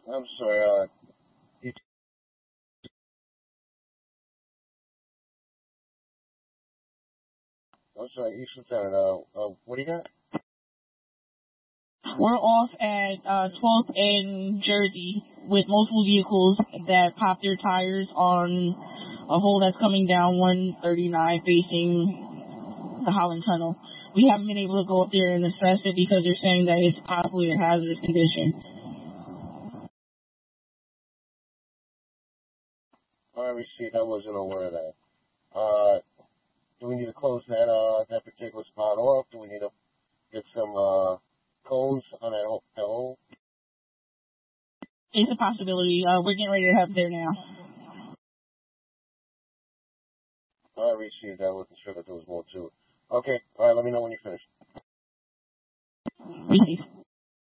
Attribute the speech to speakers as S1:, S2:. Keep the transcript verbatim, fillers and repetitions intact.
S1: I'm sorry, uh, you, I'm sorry, Eastern Standard, uh, uh, what do you got?
S2: We're off at uh, twelfth and Jersey with multiple vehicles that pop their tires on a hole that's coming down one thirty-nine facing the Holland Tunnel. We haven't been able to go up there and assess it because they're saying that it's possibly a hazardous condition.
S1: I received, I wasn't aware of that. Uh, do we need to close that, uh, that particular spot off? Do we need to get some, uh, cones on that hole? That hole?
S2: It's a possibility. Uh, we're getting ready to head there now.
S1: I received, I wasn't sure that there was more to it. Okay, alright, let me know when you're finished.
S2: Be safe.